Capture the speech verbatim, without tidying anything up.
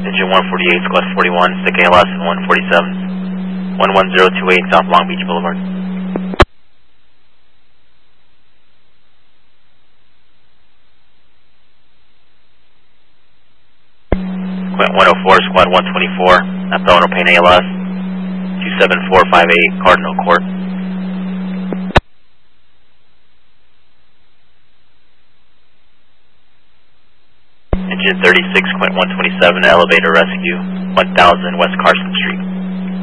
Engine one forty-eight, Squad forty-one, stick A L S and one forty-seven, one one zero two eight South Long Beach Boulevard. Quint one oh four, Squad one twenty-four, at Belno Payne A L S, two seven four five eight Cardinal Court. Engine thirty-six, Quint one twenty-seven, elevator rescue, one thousand West Carson Street.